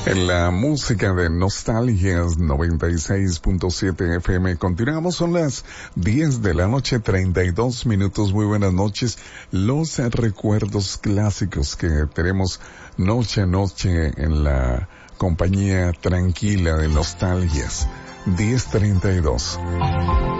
En la música de Nostalgias 96.7 FM continuamos, son las 10 de la noche, 32 minutos. Muy buenas noches. Los recuerdos clásicos que tenemos noche a noche en la compañía tranquila de Nostalgias 10:32.